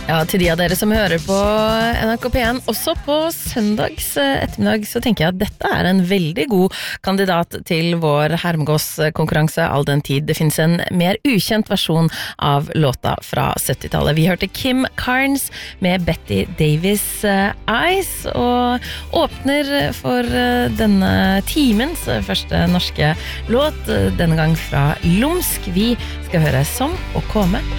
Ja, til de av dere som hører på NRK P1 også på søndags ettermiddag, så tenker jeg at dette en veldig god kandidat til vår Hermegås-konkurranse all den tid. Det finnes en mer ukjent versjon av låta fra 70-tallet. Vi hørte Kim Carnes med Betty Davis Eyes, og åpner for denne timens første norske låt, denne gang fra Lumsk. Vi skal høre Som å komme